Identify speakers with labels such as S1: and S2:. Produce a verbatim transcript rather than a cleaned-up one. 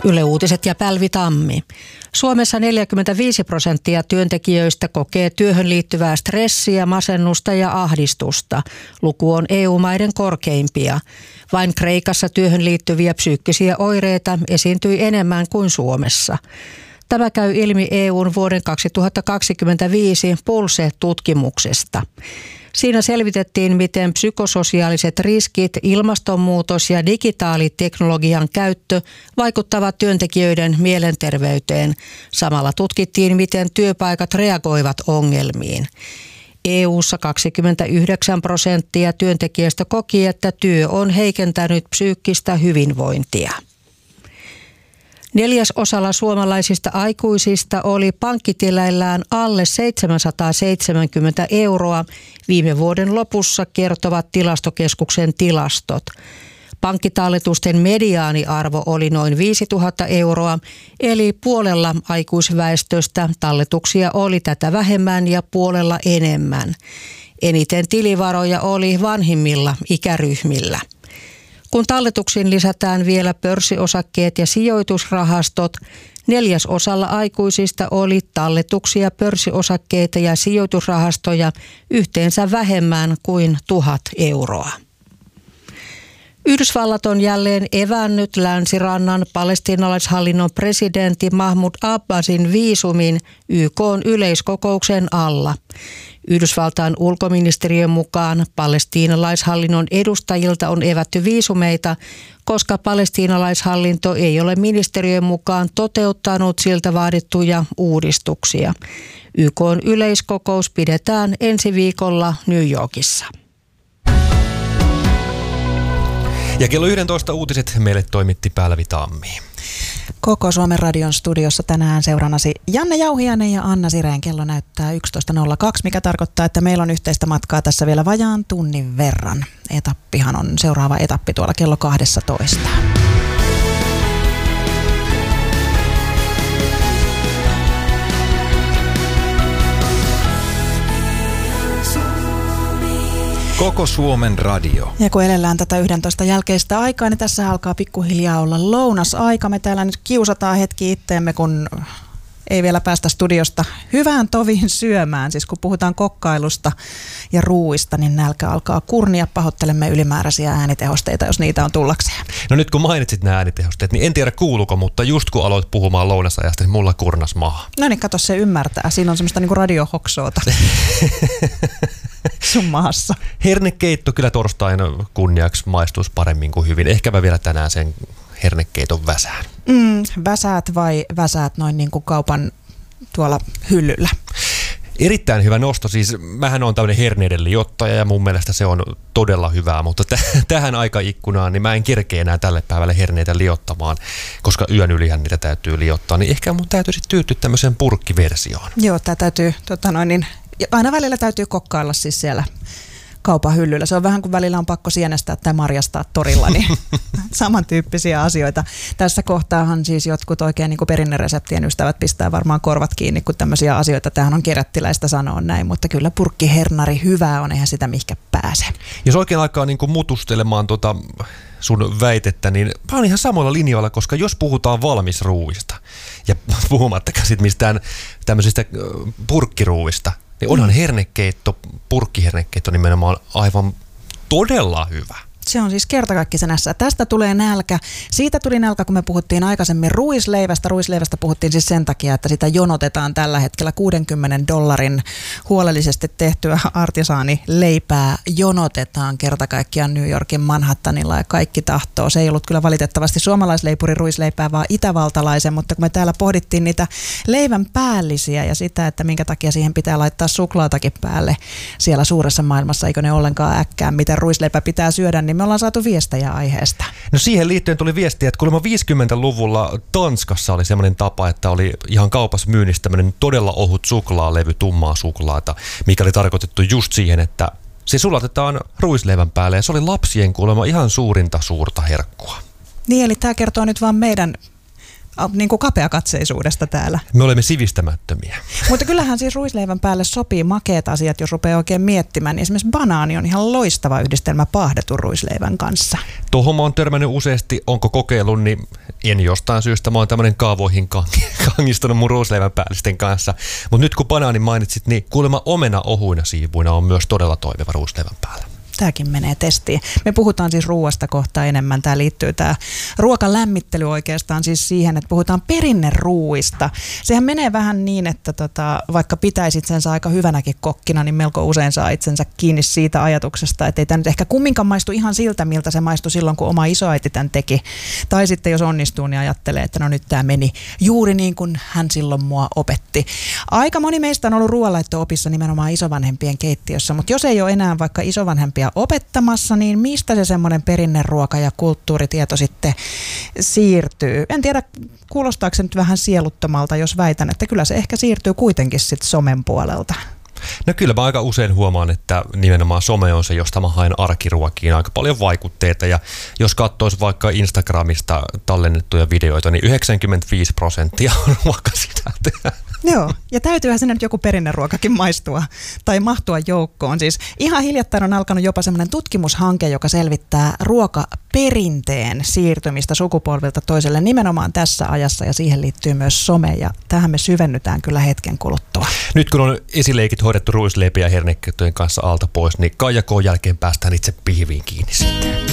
S1: Yle Uutiset ja Pälvi Tammi. Suomessa neljäkymmentäviisi prosenttia työntekijöistä kokee työhön liittyvää stressiä, masennusta ja ahdistusta. Luku on E U-maiden korkeimpia. Vain Kreikassa työhön liittyviä psyykkisiä oireita esiintyi enemmän kuin Suomessa. Tämä käy ilmi E U:n vuoden kaksituhattakaksikymmentäviisi Pulse-tutkimuksesta. Siinä selvitettiin, miten psykososiaaliset riskit, ilmastonmuutos ja digitaaliteknologian käyttö vaikuttavat työntekijöiden mielenterveyteen. Samalla tutkittiin, miten työpaikat reagoivat ongelmiin. E U:ssa kaksikymmentäyhdeksän prosenttia työntekijöistä koki, että työ on heikentänyt psyykkistä hyvinvointia. Neljäsosalla suomalaisista aikuisista oli pankkitileillään alle seitsemänsataaseitsemänkymmentä euroa viime vuoden lopussa, kertovat Tilastokeskuksen tilastot. Pankkitalletusten mediaaniarvo oli noin viisituhatta euroa, eli puolella aikuisväestöstä talletuksia oli tätä vähemmän ja puolella enemmän. Eniten tilivaroja oli vanhimmilla ikäryhmillä. Kun talletuksiin lisätään vielä pörssiosakkeet ja sijoitusrahastot, neljäsosalla aikuisista oli talletuksia, pörssiosakkeita ja sijoitusrahastoja yhteensä vähemmän kuin tuhat euroa. Yhdysvallat on jälleen evännyt länsirannan palestiinalaishallinnon presidentti Mahmoud Abbasin viisumin Y K:n yleiskokouksen alla. Yhdysvaltain ulkoministeriön mukaan palestiinalaishallinnon edustajilta on evätty viisumeita, koska palestiinalaishallinto ei ole ministeriön mukaan toteuttanut siltä vaadittuja uudistuksia. Y K:n yleiskokous pidetään ensi viikolla New Yorkissa.
S2: Ja kello yksitoista uutiset meille toimitti Pälvi Tammi.
S3: Koko Suomen radion studiossa tänään seurannasi Janne Jauhiainen ja Anna Sireen. Kello näyttää yksitoista nolla kaksi, mikä tarkoittaa, että meillä on yhteistä matkaa tässä vielä vajaan tunnin verran. Etappihan on seuraava etappi tuolla kello kaksitoista.
S2: Koko Suomen radio.
S3: Ja kun elellään tätä yksitoista jälkeistä aikaa, niin tässä alkaa pikkuhiljaa olla lounasaika. Me täällä nyt kiusataan hetki itteemme, kun ei vielä päästä studiosta hyvään toviin syömään. Siis kun puhutaan kokkailusta ja ruuista, niin nälkä alkaa kurnia. Pahoittelemme ylimääräisiä äänitehosteita, jos niitä on tullakseen.
S2: No nyt kun mainitsit nämä äänitehosteet, niin en tiedä kuuluuko, mutta just kun aloit puhumaan lounasajasta, niin mulla kurnas maha.
S3: No niin, kato, se ymmärtää. Siinä on semmoista niinku radiohoksoota sun mahassa.
S2: Hernekeitto kyllä torstaina kunniaksi maistuisi paremmin kuin hyvin. Ehkä mä vielä tänään sen hernekeiton väsään.
S3: Mm, väsäät vai väsäät noin niin kuin kaupan tuolla hyllyllä?
S2: Erittäin hyvä nosto. Siis mähän on tämmöinen herneiden liottaja ja mun mielestä se on todella hyvää, mutta t- tähän aikaikkunaan niin mä en kerkeä enää tälle päivälle herneitä liottamaan, koska yön ylihän niitä täytyy liottaa, niin ehkä mun täytyisi tyytyä tämmöiseen purkkiversioon.
S3: Joo, tää täytyy, tota noin, niin, aina välillä täytyy kokkailla siis siellä kaupan hyllyllä. Se on vähän kuin välillä on pakko sienestää tai marjastaa torilla, niin samantyyppisiä asioita. Tässä kohtaahan siis jotkut oikein niin kuin perinnereseptien ystävät pistää varmaan korvat kiinni, kun tämmöisiä asioita. Tämähän on kerättiläistä sanoa näin, mutta kyllä purkkihernari hyvää on, eihän sitä mihinkä pääse.
S2: Jos oikein alkaa niin kuin mutustelemaan tota sun väitettä, niin mä oon ihan samalla linjoilla, koska jos puhutaan valmisruuista ja puhumattakaan sit mistään tämmöisistä purkkiruuista, niin onhan hernekeitto, purkkihernekeitto nimenomaan aivan todella hyvä.
S3: Se on siis kertakaikkisena. Tästä tulee nälkä. Siitä tuli nälkä, kun me puhuttiin aikaisemmin ruisleivästä. Ruisleivästä puhuttiin siis sen takia, että sitä jonotetaan tällä hetkellä kuudenkymmenen dollarin huolellisesti tehtyä artisaanileipää. Jonotetaan kertakaikkiaan New Yorkin Manhattanilla ja kaikki tahtoo. Se ei ollut kyllä valitettavasti suomalaisleipuri ruisleipää, vaan itävaltalaisen, mutta kun me täällä pohdittiin niitä leivän päällisiä ja sitä, että minkä takia siihen pitää laittaa suklaatakin päälle siellä suuressa maailmassa, eikö ne ollenkaan äkkää, miten ruisleipä pitää syödä, niin me ollaan saatu viestejä aiheesta.
S2: No siihen liittyen tuli viestiä, että kuulemma viisikymmentäluvulla Tanskassa oli semmoinen tapa, että oli ihan kaupassa myynnissä tämmöinen todella ohut suklaalevy, tummaa suklaata, mikä oli tarkoitettu just siihen, että se sulatetaan ruisleivän päälle ja se oli lapsien kuulemma ihan suurinta suurta herkkua.
S3: Niin, eli tämä kertoo nyt vaan meidän niin kuin kapeakatseisuudesta täällä.
S2: Me olemme sivistämättömiä.
S3: Mutta kyllähän siis ruisleivän päälle sopii makeat asiat, jos rupeaa oikein miettimään. Esimerkiksi banaani on ihan loistava yhdistelmä paahdetun ruisleivän kanssa.
S2: Tuohon mä oon törmännyt useasti, onko kokeillut, niin en jostain syystä. Mä oon tämmönen kaavoihin kangistunut mun ruisleivän päällisten kanssa. Mutta nyt kun banaanin mainitsit, niin kuulemma omena ohuina siivuina on myös todella toimiva ruisleivän päällä.
S3: Tämäkin menee testiin. Me puhutaan siis ruoasta kohta enemmän. Tämä liittyy tämä ruokalämmittely oikeastaan siis siihen, että puhutaan perinneruuista. Sehän menee vähän niin, että tota, vaikka pitäisi itsensä aika hyvänäkin kokkina, niin melko usein saa itsensä kiinni siitä ajatuksesta, että ei tämä nyt ehkä kumminkaan maistu ihan siltä, miltä se maistui silloin, kun oma isoäiti tämän teki. Tai sitten jos onnistuu, niin ajattelee, että no nyt tämä meni juuri niin kuin hän silloin mua opetti. Aika moni meistä on ollut ruoanlaitto-opissa nimenomaan isovanhempien keittiössä, mutta jos ei ole enää vaikka isovanhempia opettamassa, niin mistä se semmoinen perinneruoka ja kulttuuritieto sitten siirtyy? En tiedä, kuulostaako se nyt vähän sieluttomalta, jos väitän, että kyllä se ehkä siirtyy kuitenkin sitten somen puolelta.
S2: No kyllä mä aika usein huomaan, että nimenomaan some on se, josta mä haen arkiruokiin aika paljon vaikutteita. Ja jos katsoisi vaikka Instagramista tallennettuja videoita, niin yhdeksänkymmentäviisi prosenttia on ruokasisältöä.
S3: Joo, ja täytyyhän sinne nyt joku perinneruokakin maistua tai mahtua joukkoon. Siis ihan hiljattain on alkanut jopa semmoinen tutkimushanke, joka selvittää ruokaperinteen siirtymistä sukupolvilta toiselle nimenomaan tässä ajassa, ja siihen liittyy myös some, ja tähän me syvennytään kyllä hetken kuluttua.
S2: Nyt kun on esileikit hoidettu ruisleipiä ja hernekettujen kanssa alta pois, niin Kaija K:n jälkeen päästään itse pihviin kiinni sitten.